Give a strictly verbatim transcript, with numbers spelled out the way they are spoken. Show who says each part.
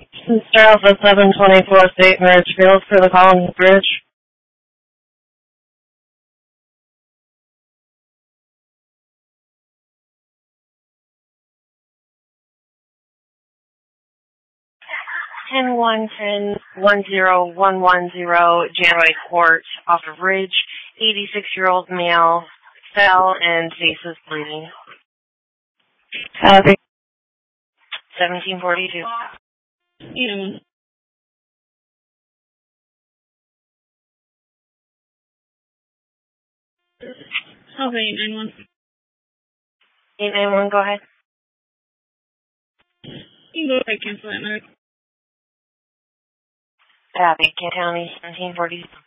Speaker 1: Star Alpha seven twenty-four State Marriage Field for the Collins Bridge. ten one ten one zero one one zero Janway Court off of Ridge. eighty-six-year-old male fell and faces bleeding.
Speaker 2: Copy.
Speaker 1: seventeen forty-two.
Speaker 2: Yeah. Okay, eight nine one.
Speaker 1: eight nine one, go ahead.
Speaker 2: You can go ahead, cancel that note.
Speaker 1: Copy. Kent County, seventeen forty-two.